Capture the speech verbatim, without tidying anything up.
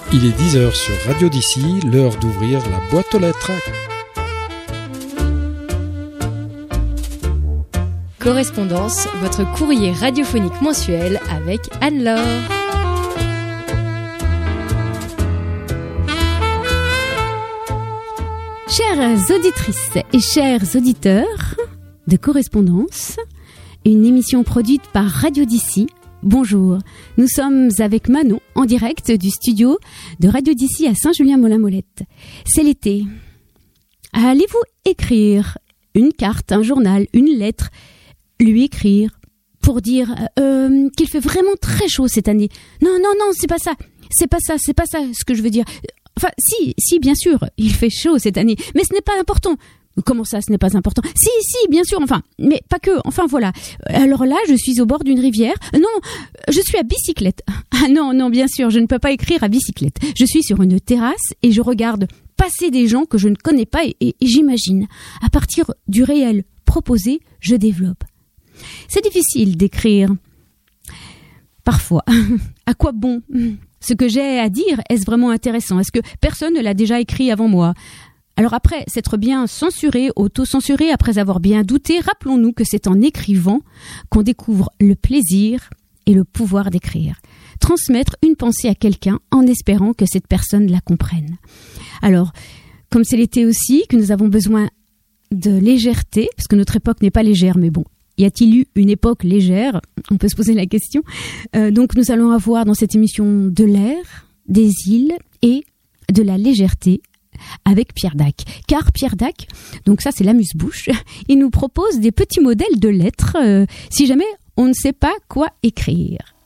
Il est dix heures sur Radio d'ici, l'heure d'ouvrir la boîte aux lettres. Correspondance, votre courrier radiophonique mensuel avec Anne-Laure. Chères auditrices et chers auditeurs de Correspondance, une émission produite par Radio d'ici. Bonjour, nous sommes avec Manon en direct du studio de Radio d'ici à Saint-Julien-Molin-Molette. C'est l'été. Allez-vous écrire une carte, un journal, une lettre, lui écrire pour dire euh, qu'il fait vraiment très chaud cette année? Non, non, non, c'est pas ça, c'est pas ça, c'est pas ça ce que je veux dire. Enfin, si, si, bien sûr, il fait chaud cette année, mais ce n'est pas important. Comment ça, ce n'est pas important? Si, si, bien sûr, enfin, mais pas que, enfin voilà. Alors là, je suis au bord d'une rivière. Non, je suis à bicyclette. Ah non, non, bien sûr, je ne peux pas écrire à bicyclette. Je suis sur une terrasse et je regarde passer des gens que je ne connais pas et, et, et j'imagine. À partir du réel proposé, je développe. C'est difficile d'écrire. Parfois. À quoi bon? Ce que j'ai à dire, est-ce vraiment intéressant? Est-ce que personne ne l'a déjà écrit avant moi? Alors après s'être bien censuré, auto-censuré, après avoir bien douté, rappelons-nous que c'est en écrivant qu'on découvre le plaisir et le pouvoir d'écrire. Transmettre une pensée à quelqu'un en espérant que cette personne la comprenne. Alors, comme c'est l'été aussi, que nous avons besoin de légèreté, parce que notre époque n'est pas légère, mais bon, y a-t-il eu une époque légère? On peut se poser la question. Euh, donc nous allons avoir dans cette émission de l'air, des îles et de la légèreté avec Pierre Dac. Car Pierre Dac, donc ça c'est l'amuse-bouche, il nous propose des petits modèles de lettres euh, si jamais on ne sait pas quoi écrire.